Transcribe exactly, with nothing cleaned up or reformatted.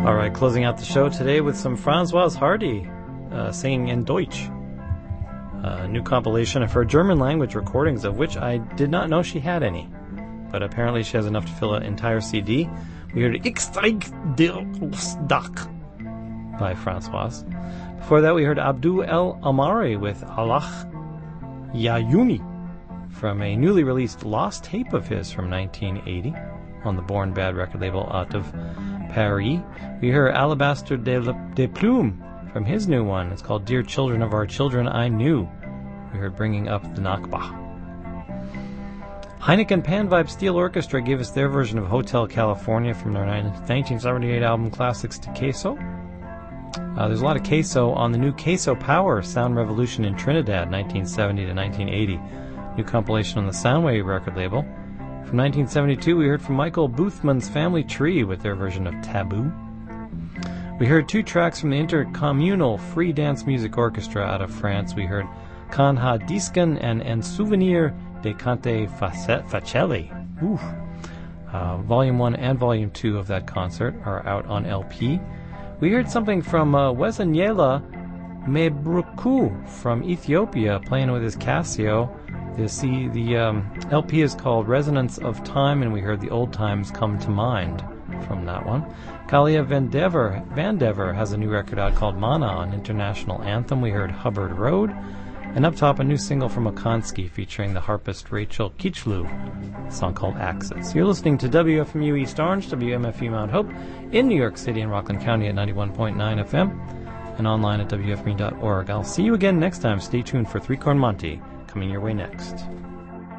All right, closing out the show today with some Françoise Hardy uh, singing in Deutsch. A new compilation of her German language recordings, of which I did not know she had any. But apparently she has enough to fill an entire C D. We heard Ich steig durchs Dach by Françoise. Before that we heard Abdul El Amari with Allah Yayuni from a newly released lost tape of his from nineteen eighty on the Born Bad record label out of Paris. We heard Alabaster de, de Plume from his new one. It's called Dear Children of Our Children I Knew. We heard Bringing Up the Nakba. Heineken Panvibe Steel Orchestra gave us their version of Hotel California from their nineteen seventy-eight album Classics to Queso. Uh, there's a lot of queso on the new Queso Power Sound Revolution in Trinidad, nineteen seventy to nineteen eighty. New compilation on the Soundwave record label. From nineteen seventy-two, we heard from Michael Boothman's Family Tree with their version of Taboo. We heard two tracks from the Intercommunal Free Dance Music Orchestra out of France. We heard Kanha Disken and En Souvenir de Cante Facelli. Ooh. Uh, volume one and Volume two of that concert are out on L P. We heard something from uh, Wezanyela Mebruku from Ethiopia playing with his Casio. The, C, the um, L P is called Resonance of Time, and we heard The Old Times Come to Mind from that one. Kalia Vandever, Vandever has a new record out called Mana, an international anthem. We heard Hubbard Road. And up top, a new single from Okonski featuring the harpist Rachel Kichlu, a song called Axis. You're listening to W F M U East Orange, W M F U Mount Hope, in New York City and Rockland County at ninety-one point nine F M, and online at W F M U dot org. I'll see you again next time. Stay tuned for Three Corn Monty, coming your way next.